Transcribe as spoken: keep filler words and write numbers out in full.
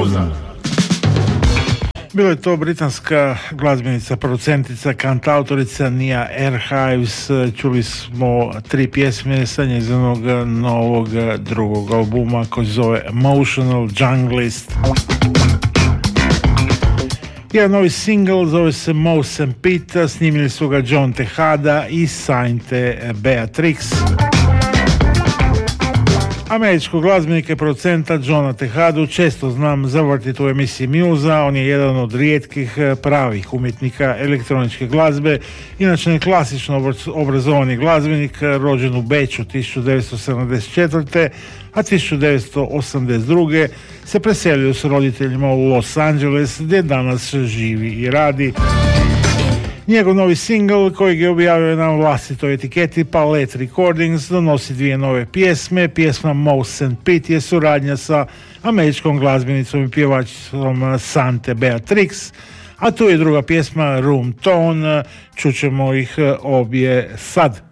Muza. Bilo je to britanska glazbenica, producentica, kantautorica Nia Airhives. Čuli smo tri pjesme sa njezinog novog drugog albuma koji se zove Emotional Junglist. Jedan novi single zove se Mouse and Pete, snimili su ga John Tejada i Sainte Beatrix. Američkog glazbenika i producenta Johna Tejadu često znam zavrtiti u emisiji Muza. On je jedan od rijetkih pravih umjetnika elektroničke glazbe, inače klasično obrazovani glazbenik, rođen u Beču tisuću devetsto sedamdeset četvrte. a tisuću devetsto osamdeset druge. se preselio s roditeljima u Los Angeles, gdje danas živi i radi. Njegov novi single, kojeg je objavio na vlastitoj etiketi Palette Recordings, donosi dvije nove pjesme. Pjesma Mouse and Pete je suradnja sa američkom glazbenicom i pjevačicom Sainte Beatrix, a tu je druga pjesma Room Tone. Čućemo ih obje sad.